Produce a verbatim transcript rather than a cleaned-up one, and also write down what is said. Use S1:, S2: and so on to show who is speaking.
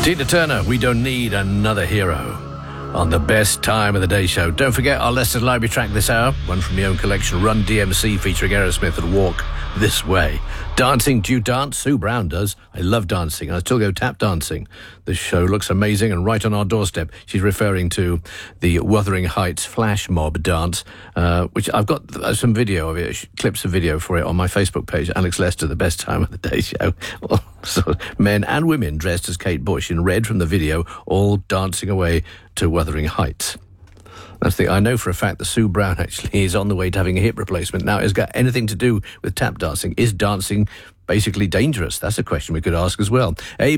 S1: Tina Turner, We Don't Need Another Hero on the Best Time of the Day show. Don't forget our Leicester Library track this hour, one from your own collection, Run D M C featuring Aerosmith and Walk This Way. Dancing, do you dance? Sue Brown does. I love dancing. I still go tap dancing. This show looks amazing and right on our doorstep. She's referring to the Wuthering Heights flash mob dance, uh, which I've got uh, some video of it, clips of video for it on my Facebook page, Alex Lester, the Best Time of the Day show. So men and women dressed as Kate Bush in red from the video, all dancing away to Wuthering Heights. That's the. I know for a fact that Sue Brown actually is on the way to having a hip replacement. Now, has got anything to do with tap dancing? Is dancing basically dangerous? That's a question we could ask as well. A